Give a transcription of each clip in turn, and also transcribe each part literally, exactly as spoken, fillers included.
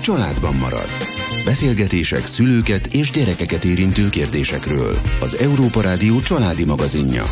családban marad. Beszélgetések szülőket és gyerekeket érintő kérdésekről. Az Európa Rádió családi magazinja.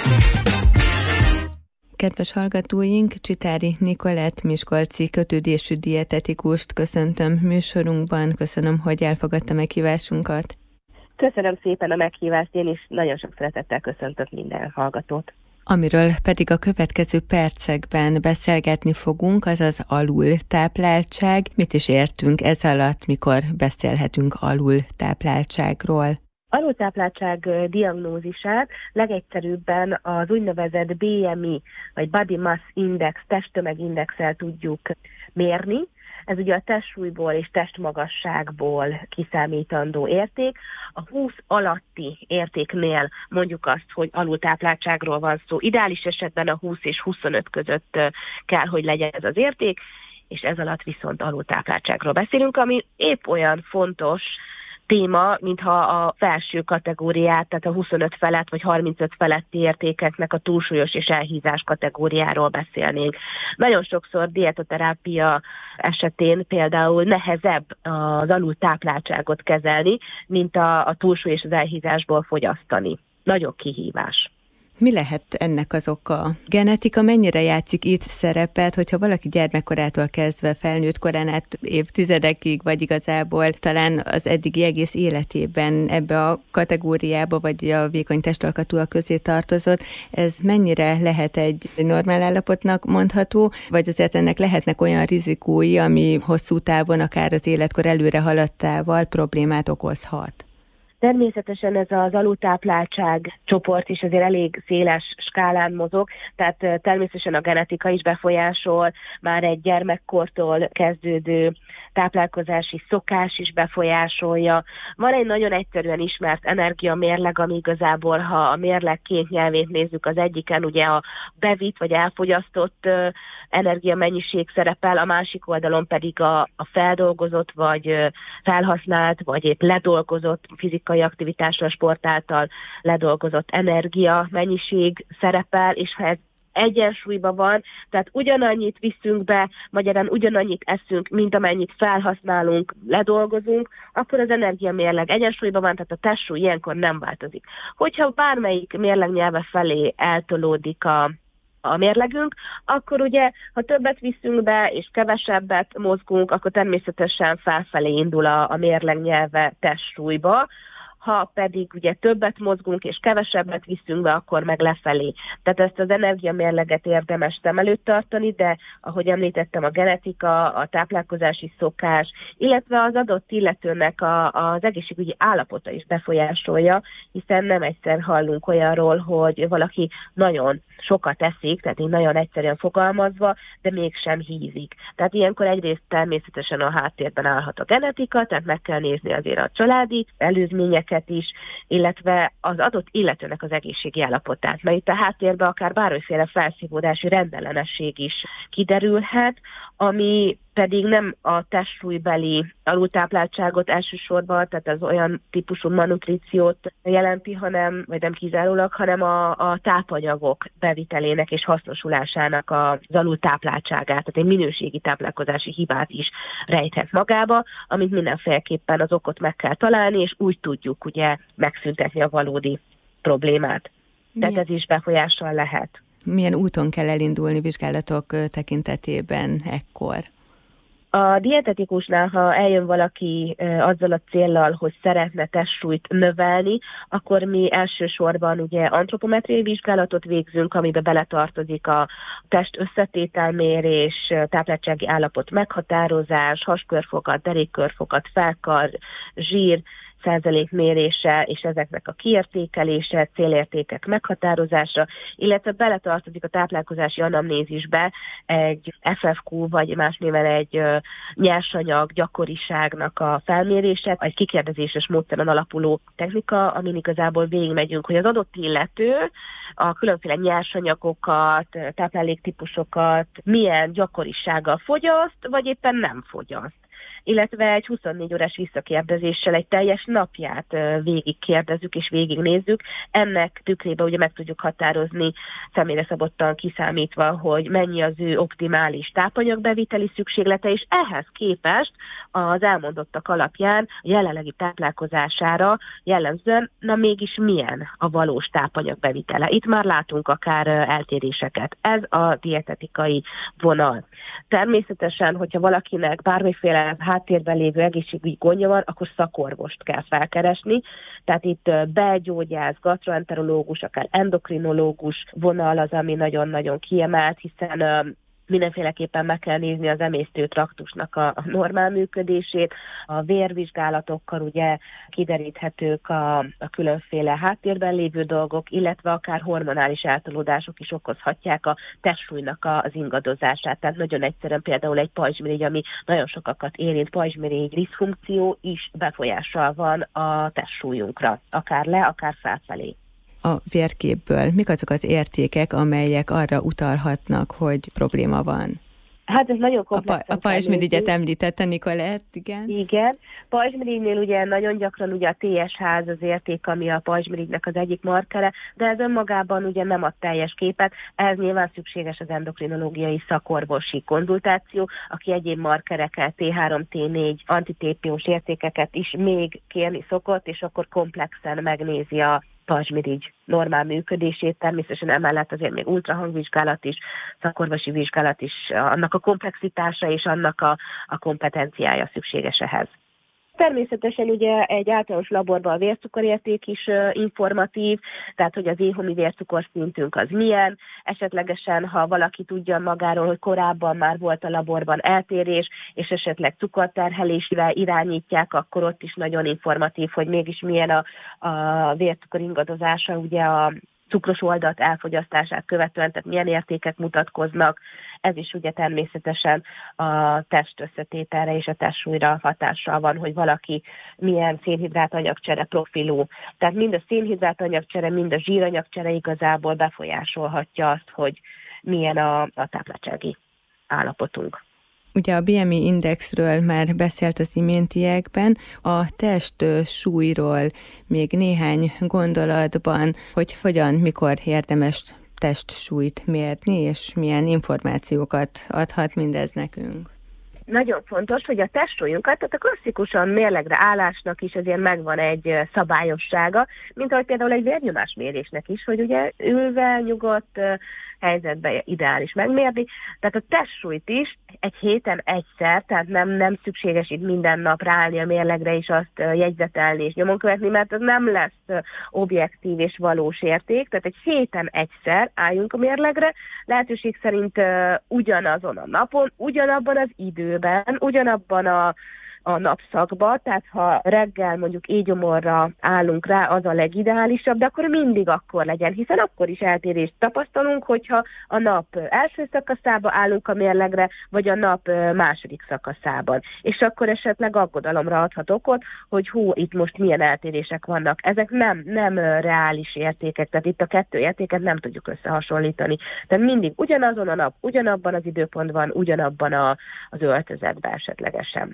Kedves hallgatóink, Csitári Nikolett miskolci kötődésű dietetikust köszöntöm műsorunkban. Köszönöm, hogy elfogadta meghívásunkat. Köszönöm szépen a meghívást, én is nagyon sok szeretettel köszöntök minden hallgatót. Amiről pedig a következő percekben beszélgetni fogunk, az az alultápláltság. Mit is értünk ez alatt, mikor beszélhetünk alultápláltságról? Alultápláltság diagnózisát legegyszerűbben az úgynevezett bé em i, vagy Body Mass Index, testtömegindexel tudjuk mérni. Ez ugye a testsúlyból és testmagasságból kiszámítandó érték. A húsz alatti értéknél mondjuk azt, hogy alultápláltságról van szó. Ideális esetben a húsz és huszonöt között kell, hogy legyen ez az érték, és ez alatt viszont alultápláltságról beszélünk, ami épp olyan fontos téma, mintha a felső kategóriát, tehát a huszonöt felett vagy harmincöt feletti értékeknek a túlsúlyos és elhízás kategóriáról beszélnénk. Nagyon sokszor dietoterápia esetén például nehezebb az alultápláltságot kezelni, mint a, a túlsúly és az elhízásból fogyasztani. Nagyobb kihívás. Mi lehet ennek az oka? Genetika mennyire játszik itt szerepet, hogyha valaki gyermekkorától kezdve felnőtt korán át évtizedekig, vagy igazából talán az eddigi egész életében ebbe a kategóriába, vagy a vékony testalkatúak közé tartozott, ez mennyire lehet egy normál állapotnak mondható, vagy azért ennek lehetnek olyan rizikói, ami hosszú távon, akár az életkor előre haladtával problémát okozhat? Természetesen ez az alultápláltság csoport is azért elég széles skálán mozog, tehát természetesen a genetika is befolyásol, már egy gyermekkortól kezdődő táplálkozási szokás is befolyásolja. Van egy nagyon egyszerűen ismert energiamérleg, ami igazából, ha a mérleg két nyelvét nézzük, az egyiken ugye a bevitt vagy elfogyasztott energiamennyiség szerepel, a másik oldalon pedig a, a feldolgozott vagy felhasznált, vagy épp ledolgozott fizikai aktivitással, sport által ledolgozott energia mennyiség szerepel, és ha ez egyensúlyban van, tehát ugyanannyit viszünk be, magyarán ugyanannyit eszünk, mint amennyit felhasználunk, ledolgozunk, akkor az energiamérleg egyensúlyban van, tehát a testsúly ilyenkor nem változik. Hogyha bármelyik mérlegnyelve felé eltolódik a a mérlegünk, akkor ugye, ha többet viszünk be, és kevesebbet mozgunk, akkor természetesen felfelé indul a, a mérlegnyelve testsúlyba, ha pedig ugye többet mozgunk és kevesebbet viszünk be, akkor meg lefelé. Tehát ezt az energiamérleget érdemes szem előtt tartani, de ahogy említettem, a genetika, a táplálkozási szokás, illetve az adott illetőnek a, az egészségügyi állapota is befolyásolja, hiszen nem egyszer hallunk olyanról, hogy valaki nagyon sokat eszik, tehát így nagyon egyszerűen fogalmazva, de mégsem hízik. Tehát ilyenkor egyrészt természetesen a háttérben állhat a genetika, tehát meg kell nézni azért a családi előzményeket is, illetve az adott illetőnek az egészségi állapotát. Mert itt a háttérben akár bármiféle felszívódási rendellenesség is kiderülhet, ami pedig nem a testsúlybeli alultápláltságot elsősorban, tehát az olyan típusú malnutríciót jelenti, hanem, vagy nem kizárólag, hanem a, a tápanyagok bevitelének és hasznosulásának az alultápláltságát, tehát egy minőségi táplálkozási hibát is rejthet magába, amit mindenféleképpen az okot meg kell találni, és úgy tudjuk ugye megszüntetni a valódi problémát. Tehát ez is befolyással lehet. Milyen úton kell elindulni vizsgálatok tekintetében ekkor? A dietetikusnál, ha eljön valaki azzal a céllal, hogy szeretne testsúlyt növelni, akkor mi elsősorban ugye antropometriai vizsgálatot végzünk, amiben beletartozik a test összetételmérés, tápláltsági állapot meghatározás, haskörfogat, derékkörfogat, felkar, zsír, százalék mérése és ezeknek a kiértékelése, célértékek meghatározása, illetve beletartozik a táplálkozási anamnézisbe egy ef ef kú, vagy más néven egy nyersanyag gyakoriságnak a felmérése, egy kikérdezéses módszeren alapuló technika, amin igazából végigmegyünk, hogy az adott illető a különféle nyersanyagokat, tápláléktípusokat milyen gyakorisággal fogyaszt, vagy éppen nem fogyaszt. illetve egy huszonnégy órás visszakérdezéssel egy teljes napját végigkérdezzük és végignézzük. Ennek tükrében ugye meg tudjuk határozni személyre szabottan kiszámítva, hogy mennyi az ő optimális tápanyagbeviteli szükséglete, és ehhez képest az elmondottak alapján a jelenlegi táplálkozására jellemzően, na mégis milyen a valós tápanyagbevitele. Itt már látunk akár eltéréseket. Ez a dietetikai vonal. Természetesen, hogyha valakinek bármiféle háttérben lévő egészségügyi gondja van, akkor szakorvost kell felkeresni. Tehát itt belgyógyász, gastroenterológus, akár endokrinológus vonal az, ami nagyon-nagyon kiemelt, hiszen mindenféleképpen meg kell nézni az emésztőtraktusnak a, a normál működését, a vérvizsgálatokkal ugye kideríthetők a, a különféle háttérben lévő dolgok, illetve akár hormonális eltolódások is okozhatják a testsúlynak az ingadozását. Tehát nagyon egyszerűen például egy pajzsmirigy, ami nagyon sokakat érint, pajzsmirigy diszfunkció is befolyással van a testsúlyunkra, akár le, akár felfelé. A vérképből mik azok az értékek, amelyek arra utalhatnak, hogy probléma van? Hát ez nagyon komplex. A, pa- a pajzsmirigyet említette Nikolett, igen? Igen. Pajzsmirigynél ugye nagyon gyakran ugye a té es há az érték, ami a pajzsmirigynek az egyik markere, de ez önmagában ugye nem ad teljes képet, ehhez nyilván szükséges az endokrinológiai szakorvosi konzultáció, aki egyéb markereket, té három, té négy, anti-té pé ó-s értékeket is még kérni szokott, és akkor komplexen megnézi a pajzsmirigy normál működését, természetesen emellett azért még ultrahangvizsgálat is, szakorvosi vizsgálat is, annak a komplexitása és annak a, a kompetenciája szükséges ehhez. Természetesen ugye egy általános laborban a vércukorérték is uh, informatív, tehát hogy az éhomi vércukorszintünk az milyen, esetlegesen ha valaki tudja magáról, hogy korábban már volt a laborban eltérés, és esetleg cukorterhelésre irányítják, akkor ott is nagyon informatív, hogy mégis milyen a, a vércukor ingadozása, ugye a cukros oldat elfogyasztását követően, tehát milyen értékek mutatkoznak. Ez is ugye természetesen a test összetételre és a testsúlyra hatással van, hogy valaki milyen szénhidrátanyagcsere profilú. Tehát mind a szénhidrátanyagcsere, mind a zsíranyagcsere igazából befolyásolhatja azt, hogy milyen a, a tápláltsági állapotunk. Ugye a bé em i indexről már beszélt az iméntiekben, a test súlyról még néhány gondolatban, hogy hogyan, mikor érdemes testsúlyt mérni, és milyen információkat adhat mindez nekünk. Nagyon fontos, hogy a testsúlyunkat, tehát a klasszikusan mérlegre állásnak is azért megvan egy szabályossága, mint ahogy például egy vérnyomásmérésnek is, hogy ugye ülve, nyugodt helyzetben ideális megmérni. Tehát a testsúlyt is egy héten egyszer, tehát nem, nem szükséges itt minden nap ráállni a mérlegre és azt jegyzetelni és nyomon követni, mert az nem lesz objektív és valós érték. Tehát egy héten egyszer álljunk a mérlegre, lehetőség szerint ugyanazon a napon, ugyanabban az időben, ugyanabban a a napszakba, tehát ha reggel mondjuk éjgyomorra állunk rá, az a legideálisabb, de akkor mindig akkor legyen, hiszen akkor is eltérést tapasztalunk, hogyha a nap első szakaszába állunk a mérlegre, vagy a nap második szakaszában. És akkor esetleg aggodalomra adhat okot, hogy hú, itt most milyen eltérések vannak. Ezek nem, nem reális értékek, tehát itt a kettő értéket nem tudjuk összehasonlítani. Tehát mindig ugyanazon a nap, ugyanabban az időpontban, ugyanabban a, az öltözetben esetlegesen.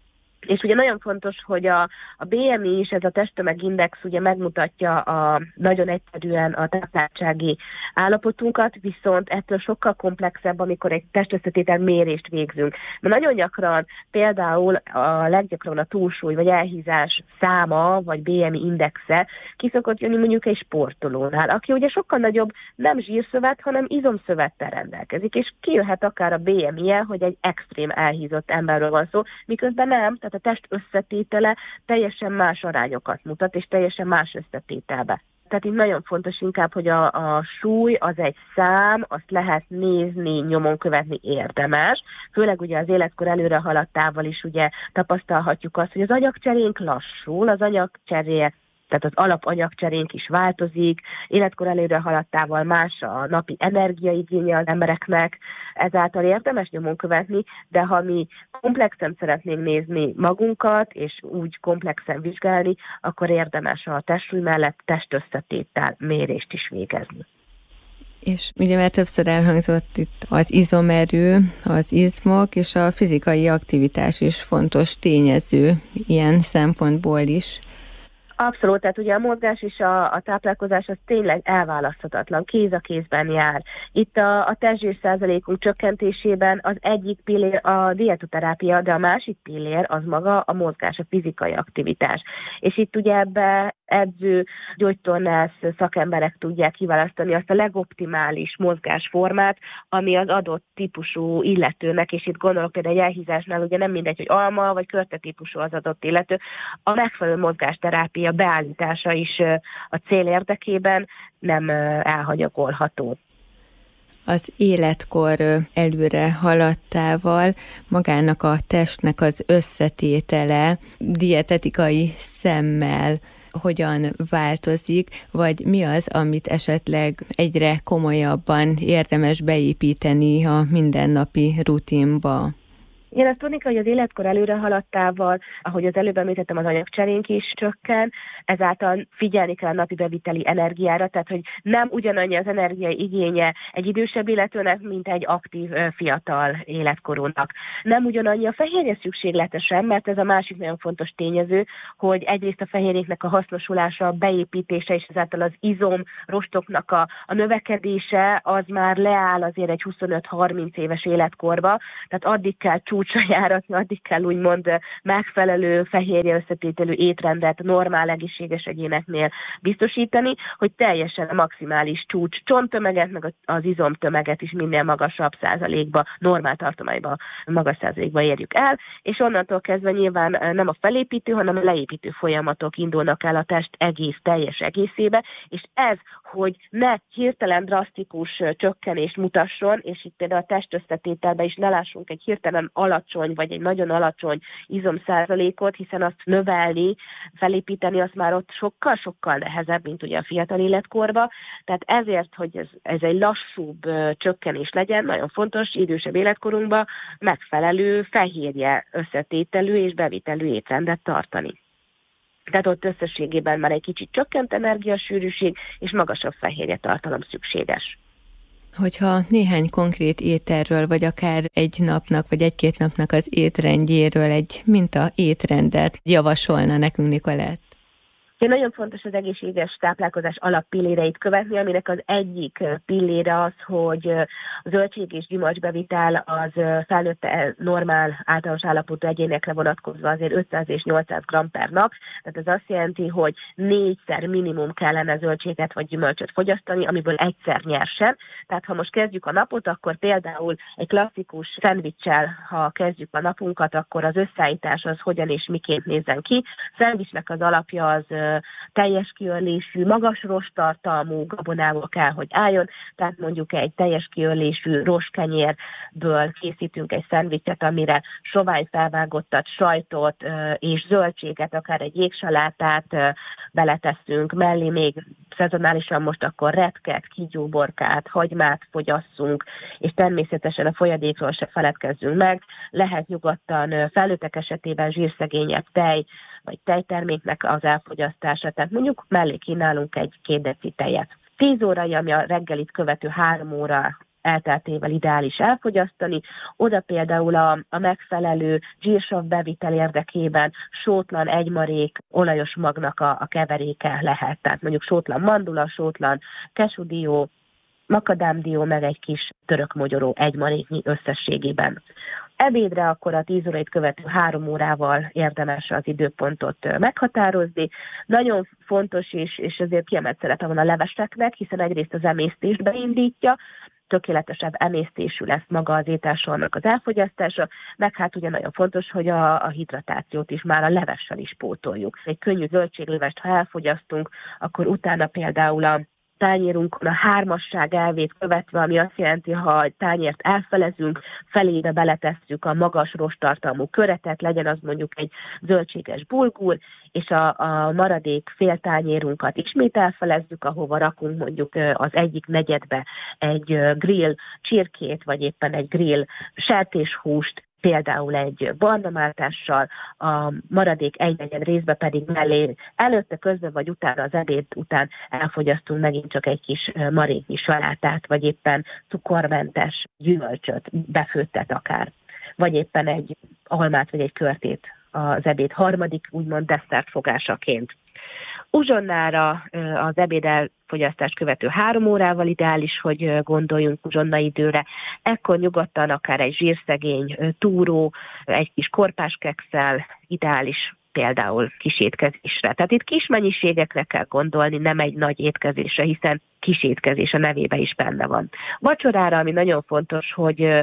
És ugye nagyon fontos, hogy a, a bé em i is, ez a testtömegindex ugye megmutatja a, nagyon egyszerűen a tápláltsági állapotunkat, viszont ettől sokkal komplexebb, amikor egy testösszetétel mérést végzünk. Mert nagyon gyakran például a leggyakrabban a túlsúly vagy elhízás száma, vagy bé em i indexe ki szokott jönni mondjuk egy sportolónál, aki ugye sokkal nagyobb nem zsírszövet, hanem izomszövettel rendelkezik, és kijöhet akár a bé em i-je, hogy egy extrém elhízott emberről van szó, miközben nem, tehát a test összetétele teljesen más arányokat mutat, és teljesen más összetételbe. Tehát itt nagyon fontos inkább, hogy a, a súly az egy szám, azt lehet nézni, nyomon követni érdemes. Főleg ugye az életkor előre haladtával is ugye tapasztalhatjuk azt, hogy az anyagcserénk lassul, az anyagcseréje, tehát az alapanyagcserénk is változik, életkor előre haladtával más a napi energiaigénye az embereknek, ezáltal érdemes nyomon követni, de ha mi komplexen szeretnénk nézni magunkat, és úgy komplexen vizsgálni, akkor érdemes a testsúly mellett testösszetétel mérést is végezni. És ugye már többször elhangzott itt az izomerő, az izmok és a fizikai aktivitás is fontos tényező ilyen szempontból is. Abszolút, tehát ugye a mozgás és a, a táplálkozás az tényleg elválaszthatatlan, kéz a kézben jár. Itt a, a testzsír százalékunk csökkentésében az egyik pillér a dietoterápia, de a másik pillér az maga a mozgás, a fizikai aktivitás. És itt ugye ebbe edző, gyógytornász szakemberek tudják kiválasztani azt a legoptimális mozgásformát, ami az adott típusú illetőnek, és itt gondolok például egy elhízásnál ugye nem mindegy, hogy alma vagy körte típusú az adott illető, a megfelelő mozgásterápia beállítása is a cél érdekében nem elhanyagolható. Az életkor előre haladtával magának a testnek az összetétele dietetikai szemmel hogyan változik, vagy mi az, amit esetleg egyre komolyabban érdemes beépíteni a mindennapi rutinba? Én azt tudni kell, hogy az életkor előre haladtával, ahogy az előbb említettem, az anyagcserénk is csökken, ezáltal figyelni kell a napi beviteli energiára, tehát hogy nem ugyanannyi az energiai igénye egy idősebb illetőnek, mint egy aktív fiatal életkorúnak. Nem ugyanannyi a fehérje szükséglete sem, mert ez a másik nagyon fontos tényező, hogy egyrészt a fehérjéknek a hasznosulása, a beépítése és ezáltal az izom rostoknak a, a növekedése az már leáll azért egy huszonöt-harminc éves életkorba, tehát addig kell csúcsra járatni, addig kell úgymond megfelelő fehérje összetételű étrendet normál egészséges egyéneknél biztosítani, hogy teljesen a maximális csúcs csonttömeget, meg az izomtömeget is minél magasabb százalékba, normál tartományba, magas százalékba érjük el, és onnantól kezdve nyilván nem a felépítő, hanem a leépítő folyamatok indulnak el a test egész teljes egészébe, és ez, hogy ne hirtelen drasztikus csökkenést mutasson, és itt például a testösszetételben is ne lássunk egy hirtelen alacsony, vagy egy nagyon alacsony izomszázalékot, hiszen azt növelni, felépíteni, azt már ott sokkal-sokkal nehezebb, mint ugye a fiatal életkorban. Tehát ezért, hogy ez, ez egy lassúbb csökkenés legyen, nagyon fontos idősebb életkorunkban megfelelő fehérje összetételű és bevitelű étrendet tartani. Tehát ott összességében már egy kicsit csökkent energiasűrűség és magasabb fehérje tartalom szükséges. Hogyha néhány konkrét ételről, vagy akár egy napnak, vagy egy-két napnak az étrendjéről egy minta étrendet javasolna nekünk, Nikolett? Nagyon fontos az egészséges táplálkozás alappilléreit követni, aminek az egyik pillére az, hogy a zöldség és gyümölcsbevitel az felnőtt normál általános állapotú egyénekre vonatkozva azért ötszáz és nyolcszáz gramm per nap, tehát ez azt jelenti, hogy négyszer minimum kellene zöldséget vagy gyümölcsöt fogyasztani, amiből egyszer nyersen. Tehát ha most kezdjük a napot, akkor például egy klasszikus szendvicssel, ha kezdjük a napunkat, akkor az összeállítás az hogyan és miként nézzen ki. A szendvicsnek az alapja az teljes kiörlésű, magas rosttartalmú gabonából kell, hogy álljon, tehát mondjuk egy teljes kiörlésű rostkenyérből készítünk egy szendvicset, amire sovány felvágottat, sajtot és zöldséget, akár egy jégsalátát beletesszünk, mellé még szezonálisan most akkor retket, kígyóborkát, hagymát fogyasszunk, és természetesen a folyadékról se feledkezzünk meg. Lehet nyugodtan felnőttek esetében zsírszegényebb tej, vagy tejterméknek az elfogyasztása, tehát mondjuk mellé kínálunk egy-két deci tejet. tíz órai, ami a reggelit követő három óra elteltével ideális elfogyasztani, oda például a, a megfelelő zsírsav bevitel érdekében sótlan egymarék olajos magnak a, a keveréke lehet, tehát mondjuk sótlan mandula, sótlan kesudió, makadámdió, meg egy kis török mogyoró egymaréknyi összességében. Ebédre akkor a tíz órait követő három órával érdemes az időpontot meghatározni. Nagyon fontos, és, és ezért kiemelt szerepe van a leveseknek, hiszen egyrészt az emésztést beindítja, tökéletesebb emésztésű lesz maga az ételsornak az elfogyasztása, meg hát ugye nagyon fontos, hogy a, a hidratációt is már a levessel is pótoljuk. Egy könnyű zöldséglevest, ha elfogyasztunk, akkor utána például a tányérunkon a hármasság elvét követve, ami azt jelenti, ha a tányért elfelezünk, felébe beletesszük a magas rosttartalmú köretet, legyen az mondjuk egy zöldséges bulgur, és a, a maradék fél tányérunkat ismét elfelezzük, ahova rakunk mondjuk az egyik negyedbe egy grill csirkét, vagy éppen egy grill sertéshúst, például egy barnamáltással, a maradék egynegyed részbe pedig mellé előtte, közben vagy utána, az ebéd után elfogyasztunk megint csak egy kis maréknyi salátát, vagy éppen cukormentes gyümölcsöt, befőttet akár, vagy éppen egy almát, vagy egy körtét az ebéd harmadik, úgymond desszertfogásaként. Uzsonnára az ebéd elfogyasztást követő három órával ideális, hogy gondoljunk uzsonnaidőre. Ekkor nyugodtan akár egy zsírszegény túró, egy kis korpáskekszel ideális például kis étkezésre. Tehát itt kis mennyiségekre kell gondolni, nem egy nagy étkezésre, hiszen kis étkezés a nevébe is benne van. Vacsorára, ami nagyon fontos, hogy